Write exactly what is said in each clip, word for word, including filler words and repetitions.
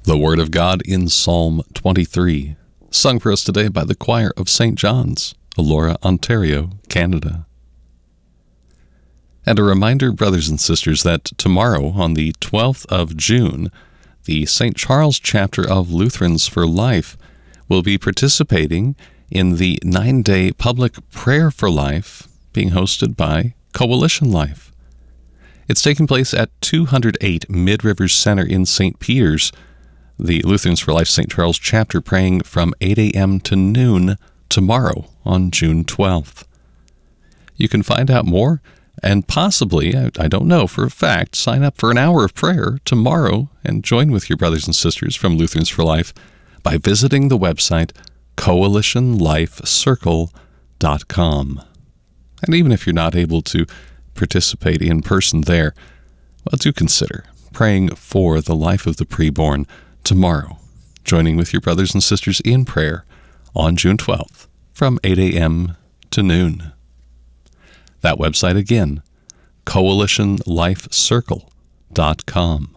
The Word of God in Psalm twenty-three, sung for us today by the Choir of Saint John's, Elora, Ontario, Canada. And a reminder, brothers and sisters, that tomorrow, on the twelfth of June, the Saint Charles chapter of Lutherans for Life will be participating in the nine-day public prayer for life being hosted by Coalition Life. It's taking place at two hundred eight Mid-Rivers Center in Saint Peter's. The Lutherans for Life Saint Charles chapter praying from eight a.m. to noon tomorrow on June twelfth. You can find out more and possibly, I don't know for a fact, sign up for an hour of prayer tomorrow and join with your brothers and sisters from Lutherans for Life by visiting the website coalition life circle dot com. And even if you're not able to participate in person there, well, do consider praying for the life of the preborn tomorrow, joining with your brothers and sisters in prayer on June twelfth from eight a.m. to noon. That website again, coalition life circle dot com.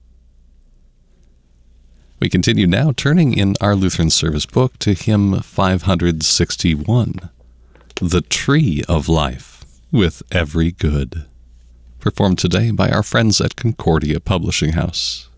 We continue now, turning in our Lutheran service book to hymn five hundred sixty-one, The Tree of Life with Every Good, performed today by our friends at Concordia Publishing House.